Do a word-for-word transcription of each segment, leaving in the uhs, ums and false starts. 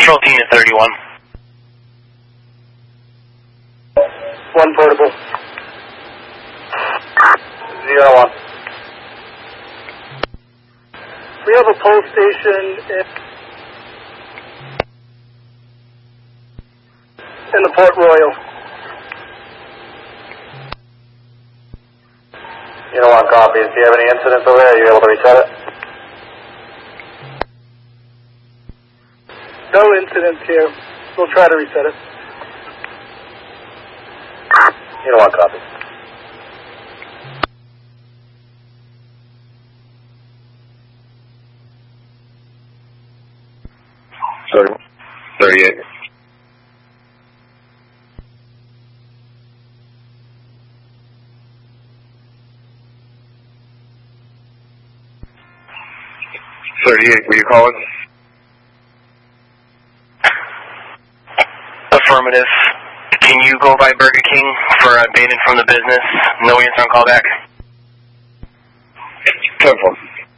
Control team is thirty-one. One portable. Zero one. We have a pole station in, in the Port Royal. You don't want copies. Do you have any incidents over there? Are you able to reset it? No incidents here. We'll try to reset it. You don't want copies. Sorry. thirty-eight. thirty-eight, were you calling? Affirmative. Can you go by Burger King for uh, baited from the business? No answer on callback. ten four.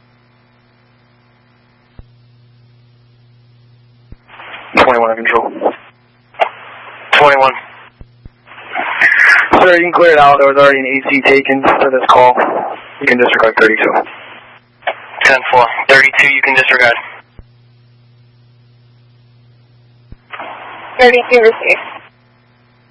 twenty-one on control. twenty-one. Sir, you can clear it out. There was already an A C taken for this call. You can disregard thirty-two. ten four. thirty-two, you can disregard. thirty-two received.